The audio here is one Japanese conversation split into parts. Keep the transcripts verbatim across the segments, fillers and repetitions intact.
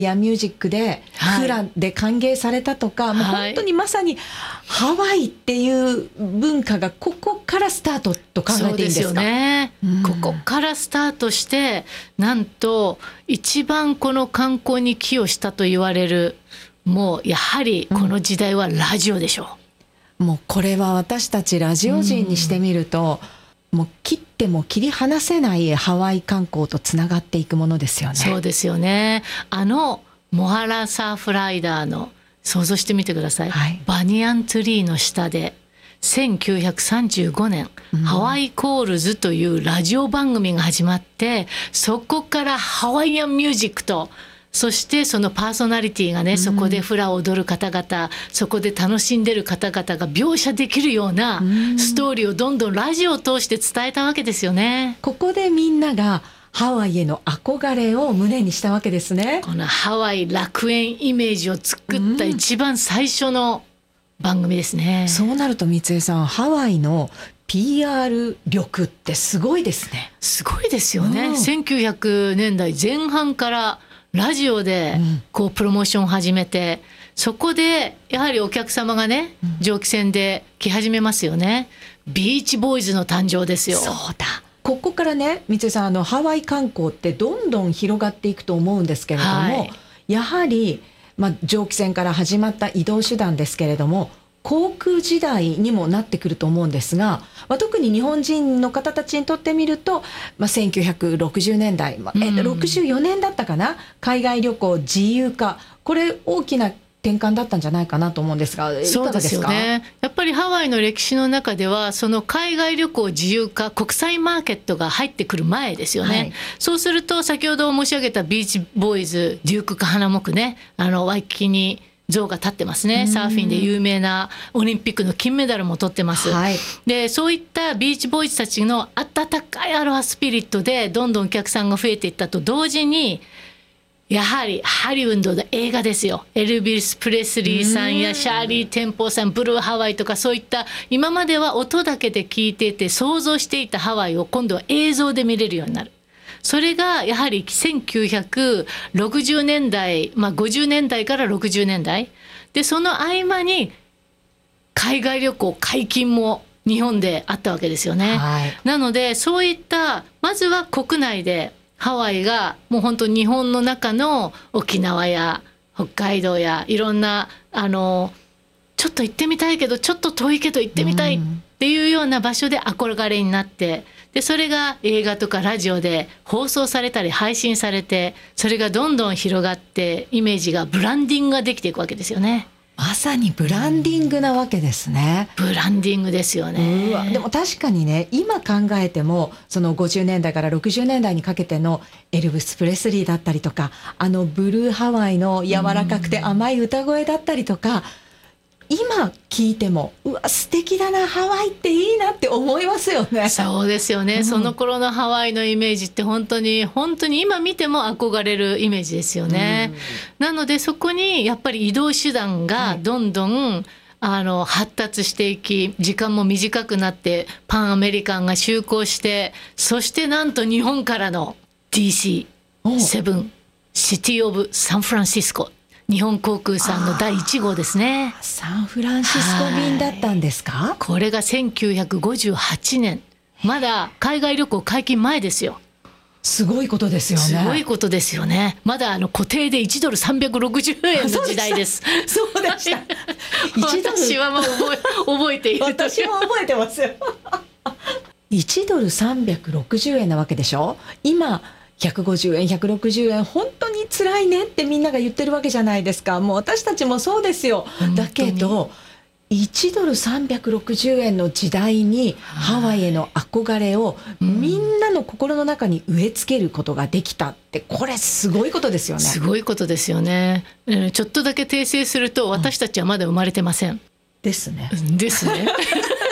やミュージックでフラで歓迎されたとか、はい、もう本当にまさにハワイっていう文化がここからスタートと考えていいんですか？ そうですよね、 うん、 ここからスタートして、なんと一番この観光に寄与したと言われる、もうやはりこの時代はラジオでしょう、 うん、もうこれは私たちラジオ人にしてみると、うん、もう切っても切り離せないハワイ観光とつながっていくものですよね。 そうですよね。あのモハラサーフライダーの想像してみてください、はい、バニヤンツリーの下でせんきゅうひゃくさんじゅうごねん、うん、ハワイコールズというラジオ番組が始まって、そこからハワイアンミュージックと、そしてそのパーソナリティがね、そこでフラを踊る方々、そこで楽しんでる方々が描写できるようなストーリーをどんどんラジオを通して伝えたわけですよね。 ここでみんながハワイへの憧れを胸にしたわけですね。 このハワイ楽園イメージを作った一番最初の番組ですね、 うん、そうなると三江さん、ハワイの ピーアール 力ってすごいですね。 すごいですよね、うん、せんきゅうひゃくねんだいぜん半からラジオでこうプロモーションを始めて、そこでやはりお客様がね、蒸気船で来始めますよね。ビーチボーイズの誕生ですよ。 そうだ、ここからね、三江さん、あのハワイ観光ってどんどん広がっていくと思うんですけれども、はい、やはり、まあ、蒸気船から始まった移動手段ですけれども、航空時代にもなってくると思うんですが、まあ、特に日本人の方たちにとってみると、まあ、せんきゅうひゃくろくじゅうねんだい、まあ、えろくじゅうよねんだったかな、海外旅行自由化、これ大きな転換だったんじゃないかなと思うんですが、いかがですか？ そうですよね。やっぱりハワイの歴史の中では、その海外旅行自由化、国際マーケットが入ってくる前ですよね、はい、そうすると先ほど申し上げたビーチボーイズ、デュークか花木ね、あのワイキキに像が立ってますね。サーフィンで有名なオリンピックの金メダルも取ってます、はい、でそういったビーチボーイズたちの温かいアロハスピリットでどんどんお客さんが増えていったと同時に、やはりハリウッドの映画ですよ。エルビス・プレスリーさんやシャーリー・テンポーさん、ブルーハワイとか、そういった今までは音だけで聞いていて想像していたハワイを今度は映像で見れるようになる。それがやはりせんきゅうひゃくろくじゅうねんだい、まあ、ごじゅうねんだいからろくじゅうねんだいで、その合間に海外旅行解禁も日本であったわけですよね、はい、なのでそういったまずは国内でハワイがもう本当に日本の中の沖縄や北海道やいろんなあのちょっと行ってみたいけどちょっと遠いけど行ってみたいっていうような場所で憧れになって、でそれが映画とかラジオで放送されたり配信されて、それがどんどん広がってイメージがブランディングができていくわけですよね。 まさにブランディングなわけですね。 ブランディングですよね。 うわ、でも確かにね、今考えてもそのごじゅうねんだいからろくじゅうねんだいにかけてのエルヴス・プレスリーだったりとか、あのブルーハワイの柔らかくて甘い歌声だったりとか、今聞いてもうわ素敵だな、ハワイっていいなって思いますよね。 そうですよね、うん、その頃のハワイのイメージって本当に本当に今見ても憧れるイメージですよね、うん、なのでそこにやっぱり移動手段がどんどん、はい、あの発達していき、時間も短くなってパンアメリカンが就航して、そしてなんと日本からの ディーシーセブン シティオブサンフランシスコ、日本航空さんのだいいち号ですね。 サンフランシスコ便だったんですか？ これがせんきゅうひゃくごじゅうはちねん、まだ海外旅行解禁前ですよ。 すごいことですよね。 すごいことですよね。まだあの固定でいちドルさんびゃくろくじゅうえんの時代です。 そうでした。 私はもう覚え、覚えている。 私も覚えてますよ。いちドルさんびゃくろくじゅうえんなわけでしょ。今ひゃくごじゅうえんひゃくろくじゅうえん本当に辛いねってみんなが言ってるわけじゃないですか。もう私たちもそうですよ。だけどいちドルさんびゃくろくじゅうえんの時代にハワイへの憧れをみんなの心の中に植え付けることができたって、これすごいことですよね。 すごいことですよね。ちょっとだけ訂正すると、私たちはまだ生まれてません。 ですね。 ですね。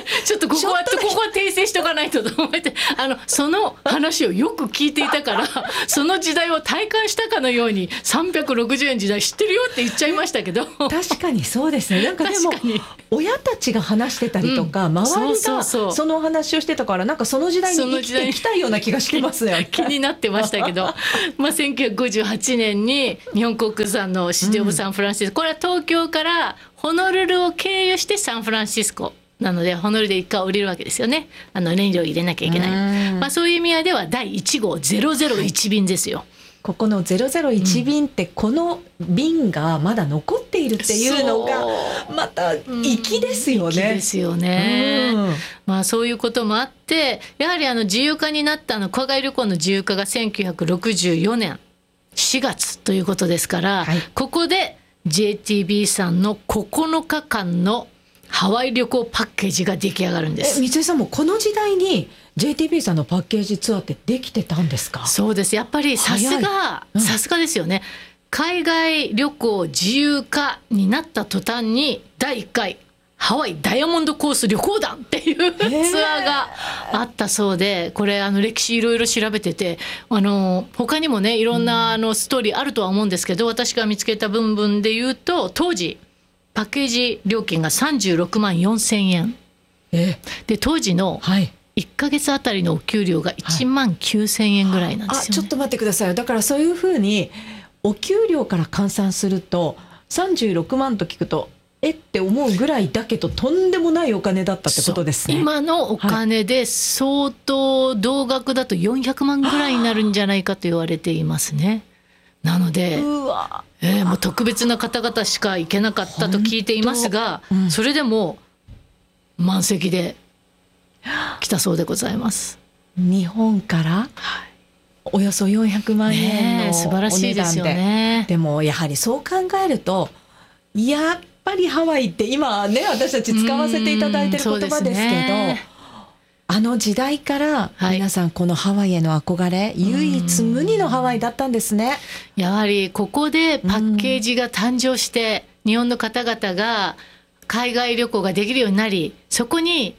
ちょっとここはここは訂正しとかないとと思ってあのその話をよく聞いていたからその時代を体感したかのようにさんびゃくろくじゅうえん時代知ってるよって言っちゃいましたけど確かにそうですね。なんかでも親たちが話してたりとか、うん、周りがその話をしてたからなんかその時代に生きてきたような気がしてますよ気になってましたけどまあせんきゅうひゃくごじゅうはちねんに日本航空さんの市場部サンフランシスコ、うん、これは東京からホノルルを経由してサンフランシスコなのでホノルルで一回降りるわけですよね。あの燃料入れなきゃいけない、まあ、そういう意味合いではだいいち号ゼロゼロいち便ですよ、はい、 ここのゼロゼロいち便ってこの便がまだ残っているっていうのがまた粋ですよね。 粋ですよね、うん、まあそういうこともあってやはりあの自由化になったあの海外旅行の自由化がせんきゅうひゃくろくじゅうよねんしがつということですから、はい、ここで ジェーティービー さんのここのかかんのハワイ旅行パッケージが出来上がるんです。 え、三井さんもこの時代に ジェーティービー さんのパッケージツアーってできてたんですか？ そうです。やっぱりさすが、うん、さすがですよね。海外旅行自由化になった途端にだいいっかいハワイダイヤモンドコース旅行団っていうツアーがあったそうで、これあの歴史いろいろ調べてて、あの他にもねいろんなあのストーリーあるとは思うんですけど、私が見つけた部分で言うと当時パッケージ料金がさんじゅうろくまんよんせんえんで、当時のいっかげつあたりのお給料がいちまんきゅうせんえんぐらいなんですよね、はい、 あ、ちょっと待ってください。だからそういうふうにお給料から換算するとさんじゅうろくまんと聞くとえって思うぐらいだけど、とんでもないお金だったってことですね。 今のお金で相当同額だとよんひゃくまんぐらいになるんじゃないかと言われていますね。なので、うわ、えー、もう特別な方々しか行けなかったと聞いていますが、うん、それでも満席で来たそうでございます。 日本からおよそよんひゃくまんえんのお値段で、 素晴らしいですよね。 でもやはりそう考えるとやっぱりハワイって今ね私たち使わせていただいてる言葉ですけど、あの時代から皆さんこのハワイへの憧れ、はい、唯一無二のハワイだったんですね。 やはりここでパッケージが誕生して日本の方々が海外旅行ができるようになり、そこに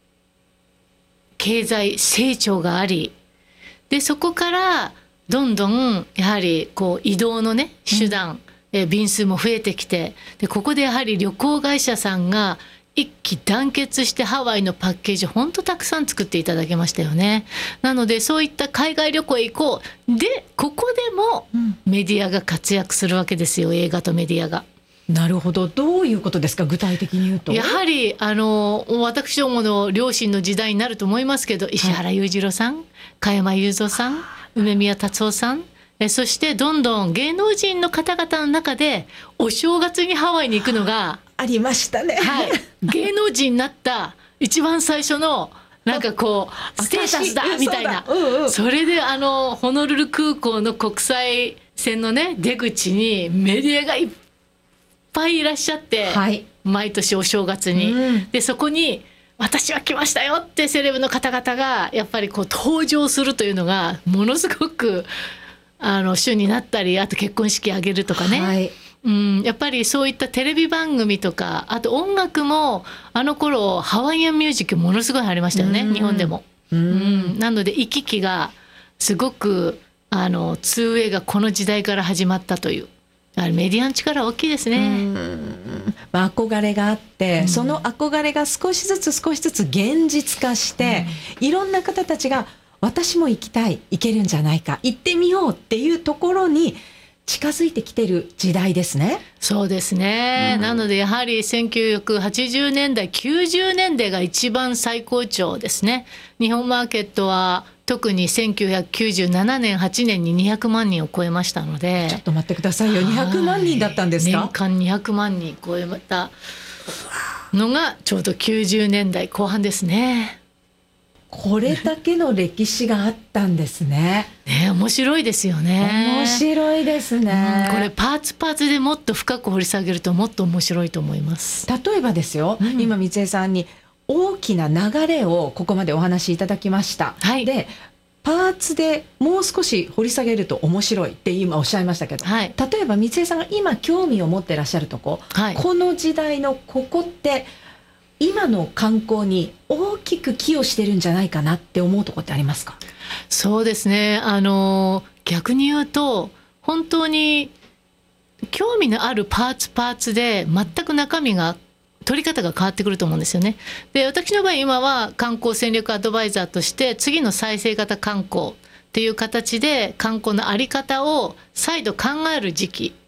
経済成長があり、でそこからどんどんやはりこう移動のね手段、うん、え便数も増えてきて、でここでやはり旅行会社さんが一致団結してハワイのパッケージ本当たくさん作っていただけましたよね。なのでそういった海外旅行へ行こうで、ここでもメディアが活躍するわけですよ、映画とメディアが。 なるほど。どういうことですか、具体的に言うと。 やはりあの私どもの両親の時代になると思いますけど、石原裕次郎さん、加山雄三さん、梅宮達夫さん、えそしてどんどん芸能人の方々の中でお正月にハワイに行くのがありましたね、 はい、芸能人になった一番最初のなんかこうステータスだみたいな、うんうん、それであのホノルル空港の国際線のね出口にメディアがいっぱいいらっしゃって、はい、毎年お正月に、うん、でそこに私は来ましたよってセレブの方々がやっぱりこう登場するというのがものすごくあの週になったり、あと結婚式挙げるとかね、はい、うん、やっぱりそういったテレビ番組とか、あと音楽もあの頃ハワイアンミュージックものすごいありましたよね、日本でも。うん、なので行き来がすごくあのツーウェイがこの時代から始まったという、メディアの力大きいですね。うん、 まあ、憧れがあって、うん、その憧れが少しずつ少しずつ現実化して、うん、いろんな方たちが私も行きたい、行けるんじゃないか、行ってみようっていうところに近づいてきてる時代ですね。 そうですね、うん、なのでやはりせんきゅうひゃくはちじゅうねんだいきゅうじゅうねんだいが一番最高潮ですね。日本マーケットは特にせんきゅうひゃくきゅうじゅうななねんはちねんににひゃくまんにんを超えましたので。 ちょっと待ってくださいよ、にひゃくまんにんだったんですか。 年間にひゃくまんにん超えたのがちょうどきゅうじゅうねんだいこう半ですね。 これだけの歴史があったんですね。 ね、面白いですよね。 面白いですね、 うん、これパーツパーツでもっと深く掘り下げるともっと面白いと思います。 例えばですよ、うん、今三江さんに大きな流れをここまでお話しいただきました、はい、でパーツでもう少し掘り下げると面白いって今おっしゃいましたけど、はい、例えば三江さんが今興味を持ってらっしゃるとこ、はい、この時代のここって今の観光に大きく寄与してるんじゃないかなって思うところってありますか？ そうですね、あの逆に言うと本当に興味のあるパーツパーツで全く中身が取り方が変わってくると思うんですよね。で、私の場合今は観光戦略アドバイザーとして次の再生型観光っていう形で観光の在り方を再度考える時期